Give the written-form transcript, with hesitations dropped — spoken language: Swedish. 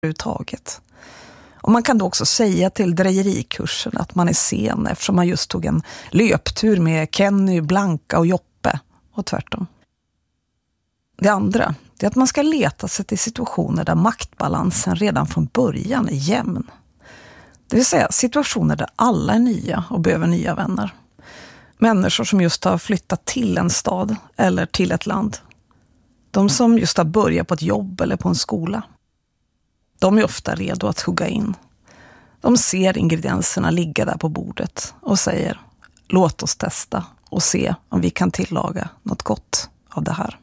överhuvudtaget. Och man kan då också säga till drejerikursen att man är sen eftersom man just tog en löptur med Kenny, Blanka och Joppe och tvärtom. Det andra är att man ska leta sig till situationer där maktbalansen redan från början är jämn. Det vill säga situationer där alla är nya och behöver nya vänner. Människor som just har flyttat till en stad eller till ett land. De som just har börjat på ett jobb eller på en skola. De är ofta redo att hugga in. De ser ingredienserna ligga där på bordet och säger: låt oss testa och se om vi kan tillaga något gott av det här.